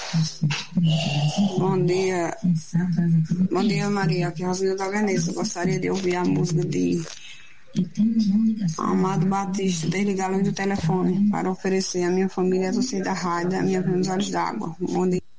Bom dia. Bom dia, Maria. Aqui é Rosinha da Veneza. Gostaria de ouvir a música de Amado Batista, Desligar a luz do telefone, para oferecer à minha família, a torcida da rádio, a minha vida nos olhos d'água. Bom dia.